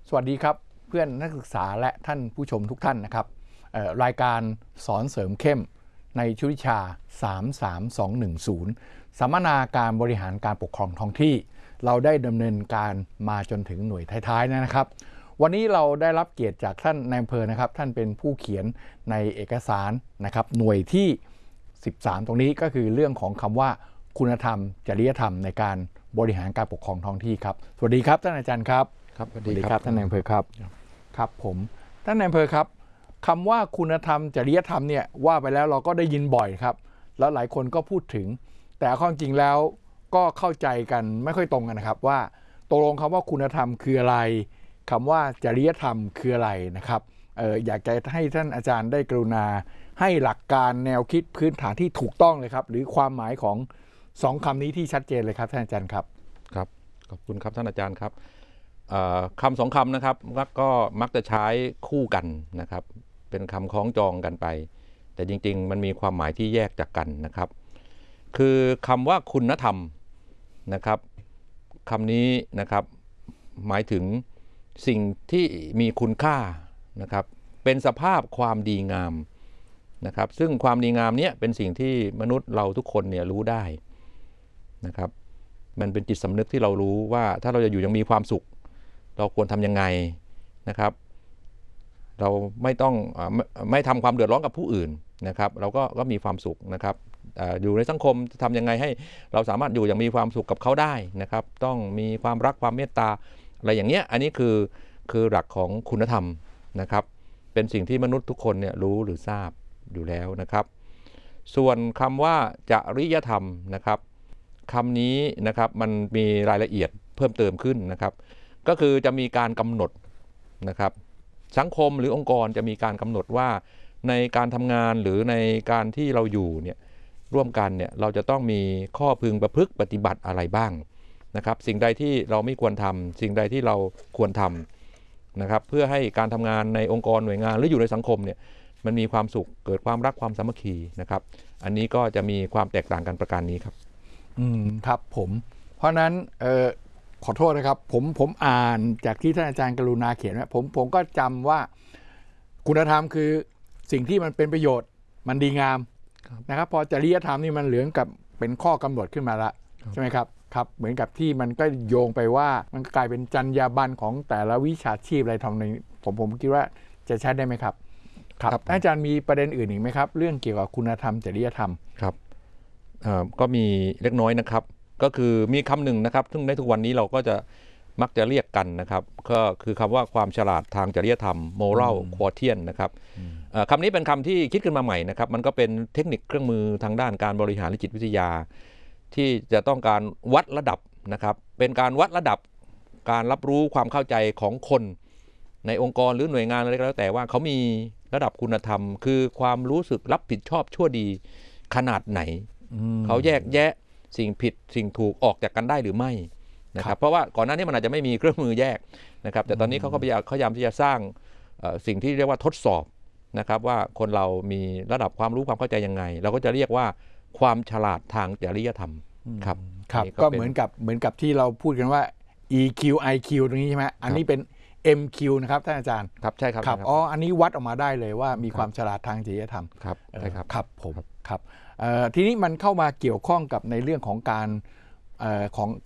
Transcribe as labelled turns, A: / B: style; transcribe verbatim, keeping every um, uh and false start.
A: สวัสดีครับเพื่อนนักศึกษาและท่านผู้ชมทุกท่านนะครับรายการสอนเสริมเข้มในชุดวิชาสาม สาม สอง หนึ่ง ศูนย์สัมมนาการบริหารการปกครองท้องที่เราได้ดำเนินการมาจนถึงหน่วยท้ายๆนะครับวันนี้เราได้รับเกียรติจากท่านนายอำเภอนะครับท่านเป็นผู้เขียนในเอกสารนะครับหน่วยที่สิบสามตรงนี้ก็คือเรื่องของคำว่าคุณธรรมจริยธรรมในการบริหารการปกครองท้องที่ครับสวัสดีครับท่านอาจารย์ครับ
B: ครับสวัสดีครับ
A: ท่านนายอำเภอครับครับผมท่านนายอำเภอครับคำว่าคุณธรรมจริยธรรมเนี่ยว่าไปแล้วเราก็ได้ยินบ่อยครับแล้วหลายคนก็พูดถึงแต่ข้อจริงแล้วก็เข้าใจกันไม่ค่อยตรงกันนะครับว่าตกลงคำว่าคุณธรรมคืออะไรคำว่าจริยธรรมคืออะไรนะครับเอออยากจะให้ท่านอาจารย์ได้กรุณาให้หลักการแนวคิดพื้นฐานที่ถูกต้องเลยครับหรือความหมายของสองคำนี้ที่ชัดเจนเลยครับท่านอาจารย์ครับ
B: ครับขอบคุณครับท่านอาจารย์ครับคำสองคำนะครับก็มักจะใช้คู่กันนะครับเป็นคำคล้องจองกันไปแต่จริงๆมันมีความหมายที่แยกจากกันนะครับคือคำว่าคุณธรรมนะครับคำนี้นะครับหมายถึงสิ่งที่มีคุณค่านะครับเป็นสภาพความดีงามนะครับซึ่งความดีงามเนี้ยเป็นสิ่งที่มนุษย์เราทุกคนเนี่ยรู้ได้นะครับมันเป็นจิตสำนึกที่เรารู้ว่าถ้าเราจะอยู่ยังมีความสุขเราควรทำยังไงนะครับเราไม่ต้องไม่ไม่ทำความเดือดร้อนกับผู้อื่นนะครับเราก็ก็มีความสุขนะครับอยู่ในสังคมทำยังไงให้เราสามารถอยู่อย่างมีความสุขกับเขาได้นะครับต้องมีความรักความเมตตาอะไรอย่างเงี้ยอันนี้คือคือหลักของคุณธรรมนะครับเป็นสิ่งที่มนุษย์ทุกคนเนี่ยรู้หรือทราบอยู่แล้วนะครับส่วนคำว่าจริยธรรมนะครับคำนี้นะครับมันมีรายละเอียดเพิ่มเติมขึ้นนะครับก็คือจะมีการกำหนดนะครับสังคมหรือองค์กรจะมีการกำหนดว่าในการทำงานหรือในการที่เราอยู่เนี่ยร่วมกันเนี่ยเราจะต้องมีข้อพึงประพฤติปฏิบัติอะไรบ้างนะครับสิ่งใดที่เราไม่ควรทำสิ่งใดที่เราควรทำนะครับเพื่อให้การทำงานในองค์กรหน่วยงานหรืออยู่ในสังคมเนี่ยมันมีความสุขเกิดความรักความสามัคคีนะครับอันนี้ก็จะมีความแตกต่างกันประการนี้ครับ
A: อืมครับผมเพราะนั้นเอ่อขอโทษนะครับผมผมอ่านจากที่ท่านอาจารย์กรุณาเขียนไว้ผมผมก็จำว่าคุณธรรมคือสิ่งที่มันเป็นประโยชน์มันดีงามนะครับพอจริยธรรมนี่มันเหลืองกับเป็นข้อกำหนดขึ้นมาละใช่ไหมครับครับเหมือนกับที่มันก็โยงไปว่ามันกลายเป็นจรรยาบรรณของแต่ละวิชาชีพอะไรทำในผมผมคิดว่าจะใช้ได้ไหมครับครับอาจารย์มีประเด็นอื่นอีกไหมครับเรื่องเกี่ยวกับคุณธรรมจริยธรรม
B: ครับก็มีเล็กน้อยนะครับก็คือมีคำหนึ่งนะครับซึ่งในทุกวันนี้เราก็จะมักจะเรียกกันนะครับก็คือคำว่าความฉลาดทางจริยธรรม moral quotient นะครับคำนี้เป็นคำที่คิดขึ้นมาใหม่นะครับมันก็เป็นเทคนิคเครื่องมือทางด้านการบริหารและจิตวิทยาที่จะต้องการวัดระดับนะครับเป็นการวัดระดับการรับรู้ความเข้าใจของคนในองค์กรหรือหน่วยงานอะไรก็แล้วแต่ว่าเขามีระดับคุณธรรมคือความรู้สึกรับผิดชอบชั่วดีขนาดไหนเขาแยกแยะสิ่งผิดสิ่งถูกออกจากกันได้หรือไม่นะครับเพราะว่าก่อนหน้านี้มันอาจจะไม่มีเครื่องมือแยกนะครับแต่ตอนนี้เขาก็พยายามพยายามที่จะสร้างสิ่งที่เรียกว่าทดสอบนะครับว่าคนเรามีระดับความรู้ความเข้าใจยังไงเราก็จะเรียกว่าความฉลาดทางจริยธรรมครับ
A: ครับก็เหมือนกับเหมือนกับที่เราพูดกันว่า อี คิว ไอ คิว ตรงนี้ใช่ไหมอันนี้เป็น เอ็ม คิว นะครับท่านอาจารย์
B: ครับใช่ครับ
A: ครับอ๋ออันนี้วัดออกมาได้เลยว่ามีความฉลาดทางจริยธรรม
B: ครับใช่ครับ
A: ครับผมครับทีนี้มันเข้ามาเกี่ยวข้องกับในเรื่องของการของ